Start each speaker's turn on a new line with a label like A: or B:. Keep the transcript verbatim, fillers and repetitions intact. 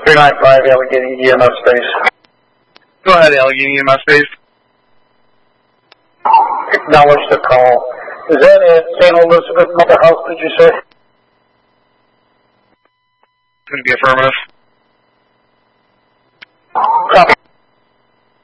A: three nine five Allegheny E M S space.
B: Go ahead, Allegheny E M S space.
A: Acknowledge the call. Is that at Saint Elizabeth Mother House, did you say?
B: Going to be affirmative.